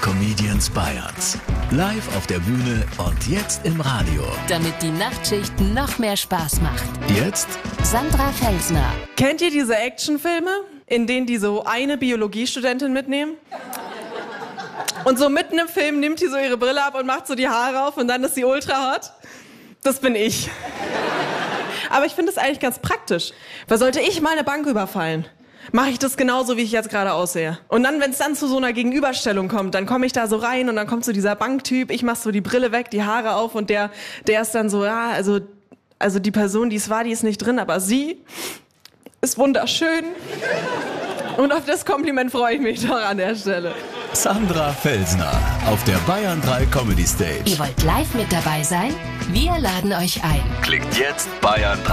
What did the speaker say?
Comedians Bayerns. Live auf der Bühne und jetzt im Radio. Damit die Nachtschicht noch mehr Spaß macht. Jetzt Sandra Felsner. Kennt ihr diese Actionfilme, in denen die so eine Biologiestudentin mitnehmen? Und so mitten im Film nimmt die so ihre Brille ab und macht so die Haare auf und dann ist sie ultra hot? Das bin ich. Aber ich finde es eigentlich ganz praktisch. Weil sollte ich mal eine Bank überfallen, mache ich das genauso, wie ich jetzt gerade aussehe. Und dann, wenn es dann zu so einer Gegenüberstellung kommt, dann komme ich da so rein und dann kommt so dieser Banktyp, ich mache so die Brille weg, die Haare auf und der ist dann so, ja, also die Person, die es war, die ist nicht drin, aber sie ist wunderschön. Und auf das Kompliment freue ich mich doch an der Stelle. Sandra Felsner auf der Bayern 3 Comedy Stage. Ihr wollt live mit dabei sein? Wir laden euch ein. Klickt jetzt Bayern3